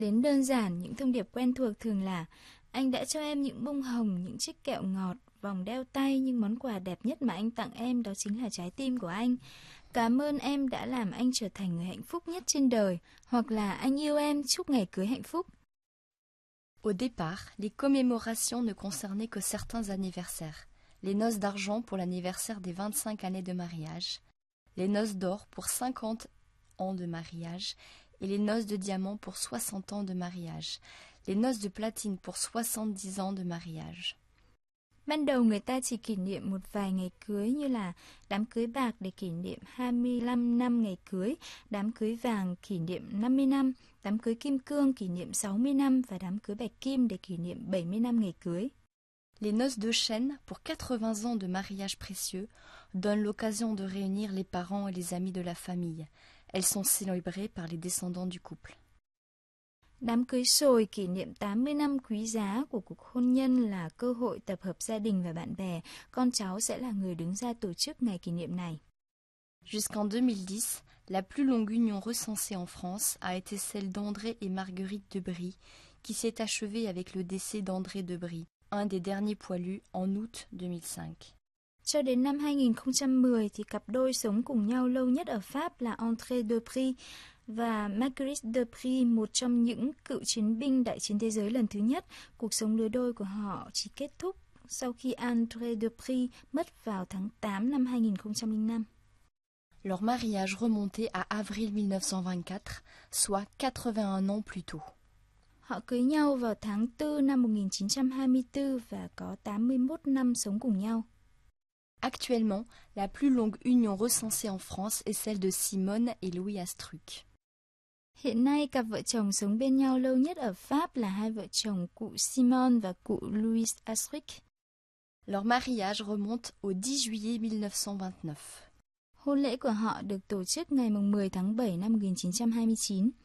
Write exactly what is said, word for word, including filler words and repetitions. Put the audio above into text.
Đến đơn giản, những thông điệp quen thuộc thường là: anh đã cho em những bông hồng, những chiếc kẹo ngọt, vòng đeo tay, nhưng món quà đẹp nhất mà anh tặng em đó chính là trái tim của anh. Cảm ơn em đã làm anh trở thành người hạnh phúc nhất trên đời, hoặc là anh yêu em, chúc ngày cưới hạnh phúc. Au départ, les commémorations ne concernaient que certains anniversaires. Les noces d'argent pour l'anniversaire des vingt-cinq années de mariage, les noces d'or pour cinquante ans de mariage et les noces de diamant pour soixante ans de mariage, les noces de platine pour soixante-dix ans de mariage. Ban đầu người ta chỉ kỷ niệm một vài ngày cưới như là đám cưới bạc để kỷ niệm hai mươi lăm năm ngày cưới, đám cưới vàng kỷ niệm năm mươi năm, đám cưới kim cương kỷ niệm sáu mươi năm và đám cưới bạch kim để kỷ niệm bảy mươi năm ngày cưới. Les noces de chêne pour quatre-vingts ans de mariage précieux donnent l'occasion de réunir les parents et les amis de la famille. Elles sont célébrées par les descendants du couple. Đám cưới sồi kỷ niệm tám mươi năm quý giá của cuộc hôn nhân là cơ hội tập hợp gia đình và bạn bè. Con cháu sẽ là người đứng ra tổ chức ngày kỷ niệm này. Jusqu'en deux mille dix, la plus longue union recensée en France a été celle d'André et Marguerite Debry, qui s'est achevée avec le décès d'André Debry, un des derniers poilus, en août deux mille cinq. Cho đến năm hai nghìn không trăm mười thì cặp đôi sống cùng nhau lâu nhất ở Pháp là André Debry và Marguerite Debry, một trong những cựu chiến binh Đại chiến thế giới lần thứ nhất. Cuộc sống lứa đôi của họ chỉ kết thúc sau khi André Debry mất vào tháng tám năm hai nghìn không trăm lẻ năm. Leur mariage remontait à avril mille neuf cent vingt-quatre, soit quatre-vingt-un ans plus tôt. Họ cưới nhau vào tháng tư năm một nghìn chín trăm hai mươi tư và có tám mươi mốt năm sống cùng nhau. Actuellement, la plus longue union recensée en France est celle de Simone et Louis Astruc. Hiện nay, cặp vợ chồng sống bên nhau lâu nhất ở Pháp là hai vợ chồng cụ Simone và cụ Louis Astruc. Leur mariage remonte au dix juillet mille neuf cent vingt-neuf. Hôn lễ của họ được tổ chức ngày mười tháng bảy năm một nghìn chín trăm hai mươi chín.